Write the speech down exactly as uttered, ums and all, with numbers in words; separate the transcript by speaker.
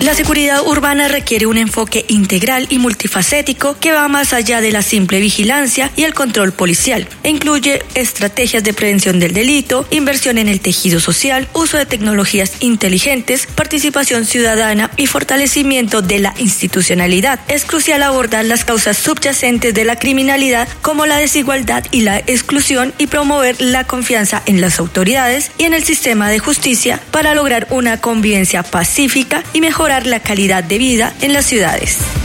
Speaker 1: La seguridad urbana requiere un enfoque integral y multifacético que va más allá de la simple vigilancia y el control policial e incluye estrategias de prevención del delito, inversión en el tejido social, uso de tecnologías inteligentes, participación ciudadana y fortalecimiento de la institucionalidad. Es crucial abordar las causas subyacentes de la criminalidad como la desigualdad y la exclusión y promover la confianza en las autoridades y en el sistema de justicia para lograr una convivencia pacífica y mejorar la calidad de vida en las ciudades.